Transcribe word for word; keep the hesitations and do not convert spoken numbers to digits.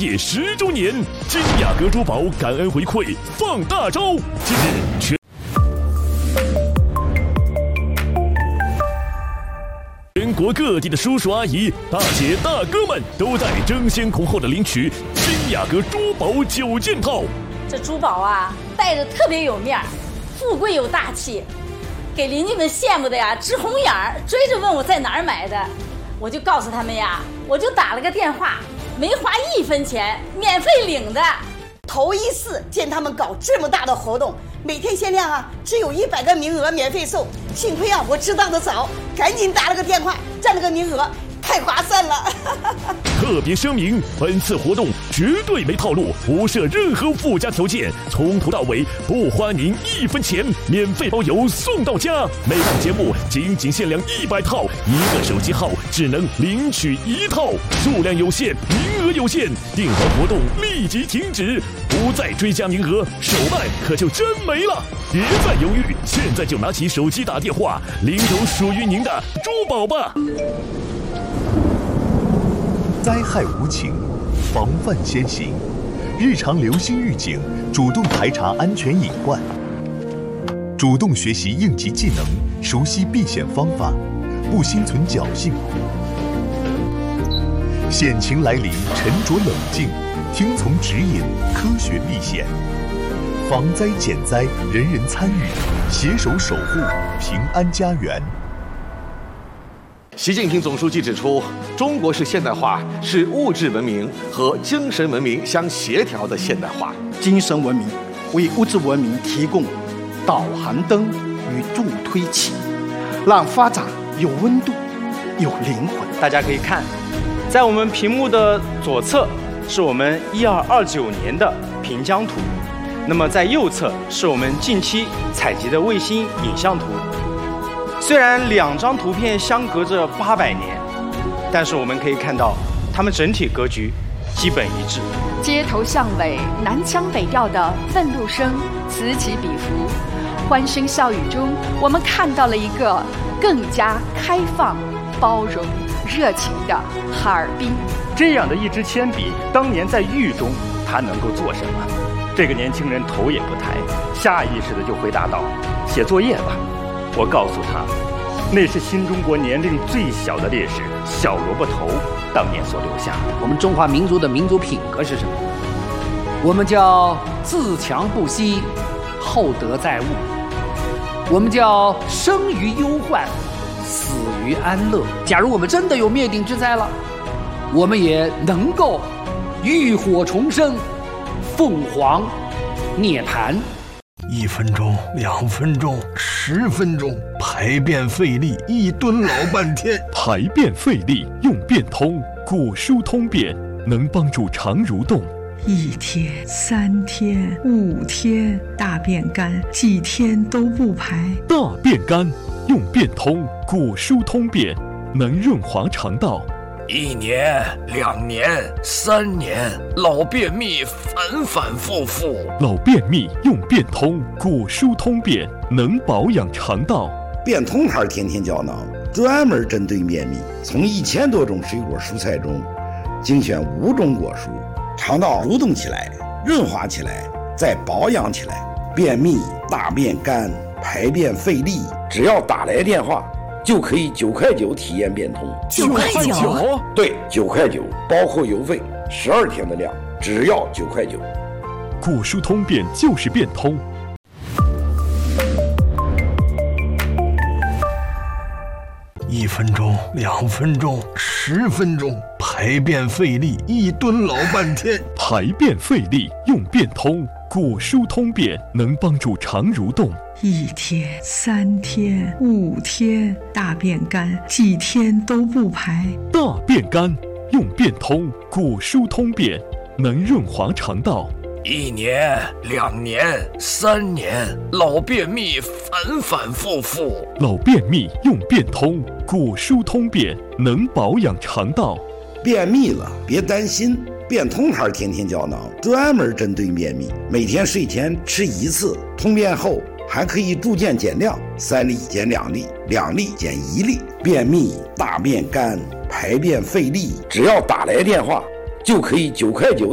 业十周年，金雅阁珠宝感恩回馈放大招，今日全。全国各地的叔叔阿姨、大姐大哥们都在争先恐后的领取金雅阁珠宝九件套。 这珠宝啊，戴着特别有面儿，富贵又大气，给邻居们羡慕的呀直红眼儿，追着问我在哪儿买的。我就告诉他们呀，我就打了个电话，没花一分钱，免费领的。 头一次见他们搞这么大的活动，每天限量啊，只有一百个名额免费送。幸亏啊，我知道的早，赶紧打了个电话，占了个名额，太划算了。 特别声明，本次活动绝对没套路，不设任何附加条件，从头到尾不花您一分钱，免费包邮送到家。每档节目仅仅限量一百套，一个手机号只能领取一套，数量有限，名额有限，订完活动立即停止，不再追加名额，手办可就真没了。别再犹豫，现在就拿起手机打电话，领走属于您的珠宝吧。 灾害无情，防范先行，日常流星预警，主动排查安全隐患，主动学习应急技能，熟悉避险方法，不心存侥幸。险情来临，沉着冷静，听从指引，科学避险。防灾减灾，人人参与，携手守护平安家园。 习近平总书记指出，中国式现代化是物质文明和精神文明相协调的现代化。 精神文明为物质文明提供导航灯与助推器，让发展有温度、有灵魂。 大家可以看，在我们屏幕的左侧是我们一二二九年的平江图，那么在右侧是我们近期采集的卫星影像图。虽然两张图片相隔着八百年，但是我们可以看到，它们整体格局基本一致。 街头巷尾南腔北调的愤怒声此起彼伏，欢声笑语中，我们看到了一个更加开放、包容、热情的哈尔滨。 这样的一支铅笔，当年在狱中，它能够做什么？这个年轻人头也不抬，下意识的就回答道：“写作业吧。”我告诉他，那是新中国年龄最小的烈士小萝卜头当年所留下的。 我们中华民族的民族品格是什么？我们叫自强不息，厚德载物；我们叫生于忧患，死于安乐。假如我们真的有灭顶之灾了，我们也能够浴火重生，凤凰涅槃。 一分钟，两分钟，十分钟，排便费力，一蹲老半天。 排便费力用便通，果蔬通便能帮助肠蠕动。 一天、三天、五天，大便干，几天都不排。 大便干用便通，果蔬通便能润滑肠道。 一年、两年、三年，老便秘反反复复。 老便秘用便通，果蔬通便能保养肠道。 便通牌天天胶囊专门针对便秘，从一千多种水果蔬菜中精选五种果蔬，肠道蠕动起来，润滑起来，再保养起来。便秘、大便干、排便费力，只要打来电话就可以九块九体验便通。 九块九？ 对，九块九，包括邮费，十二天的量，只要九块九。 果蔬通便就是便通。 一分钟，两分钟，十分钟，排便费力，一蹲老半天。 排便费力用便通，果蔬通便能帮助肠蠕动。 一天、三天、五天，大便干，几天都不排。 大便干用便通，果蔬通便能润滑肠道。 一年、两年、三年，老便秘反反复复。 老便秘用便通，果蔬通便能保养肠道。 便秘了别担心，便通牌天天胶囊专门针对便秘，每天睡前吃一次，通便后还可以逐渐减量，三粒减两粒，两粒减一粒。便秘、大便干、排便费力，只要打来电话就可以九块九